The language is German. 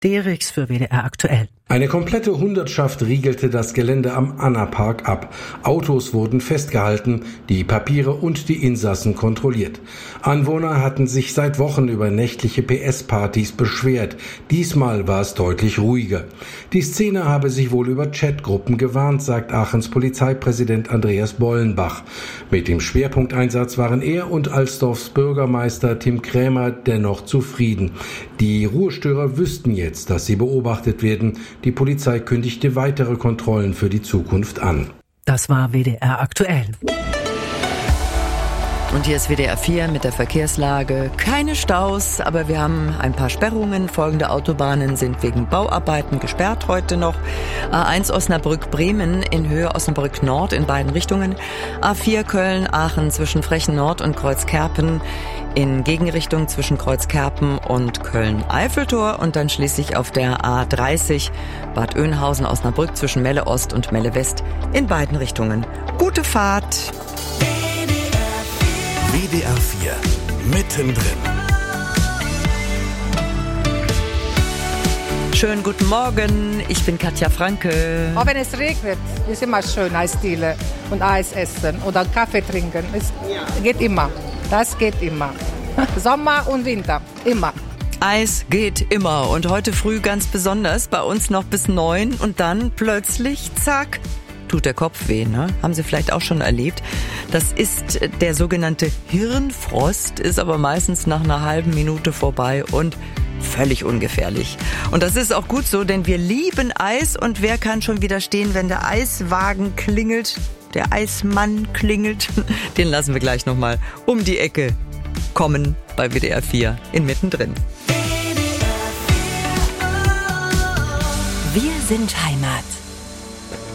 Derichs für WDR aktuell. Eine komplette Hundertschaft riegelte das Gelände am Anna-Park ab. Autos wurden festgehalten, die Papiere und die Insassen kontrolliert. Anwohner hatten sich seit Wochen über nächtliche PS-Partys beschwert. Diesmal war es deutlich ruhiger. Die Szene habe sich wohl über Chatgruppen gewarnt, sagt Aachens Polizeipräsident Andreas Bollenbach. Mit dem Schwerpunkteinsatz waren er und Alsdorfs Bürgermeister Tim Krämer dennoch zufrieden. Die Ruhestörer wüssten jetzt, dass sie beobachtet werden. Die Polizei kündigte weitere Kontrollen für die Zukunft an. Das war WDR aktuell. Und hier ist WDR 4 mit der Verkehrslage. Keine Staus, aber wir haben ein paar Sperrungen. Folgende Autobahnen sind wegen Bauarbeiten gesperrt heute noch. A1 Osnabrück-Bremen in Höhe Osnabrück Nord in beiden Richtungen. A4 Köln-Aachen zwischen Frechen Nord und Kreuzkerpen in Gegenrichtung zwischen Kreuzkerpen und Köln-Eiffeltor. Und dann schließlich auf der A30 Bad Oeynhausen-Osnabrück zwischen Melle Ost und Melle West in beiden Richtungen. Gute Fahrt! WDR 4 mittendrin. Schönen guten Morgen, ich bin Katja Franke. Auch wenn es regnet, ist immer schön Eisdiele und Eis essen oder Kaffee trinken. Es geht immer. Das geht immer. Sommer und Winter, immer. Eis geht immer und heute früh ganz besonders, bei uns noch bis 9 und dann plötzlich, zack, tut der Kopf weh, ne? Haben Sie vielleicht auch schon erlebt. Das ist der sogenannte Hirnfrost, ist aber meistens nach einer halben Minute vorbei und völlig ungefährlich. Und das ist auch gut so, denn wir lieben Eis und wer kann schon widerstehen, wenn der Eiswagen klingelt, der Eismann klingelt, den lassen wir gleich nochmal um die Ecke kommen bei WDR 4 in Mittendrin. Wir sind Heimat.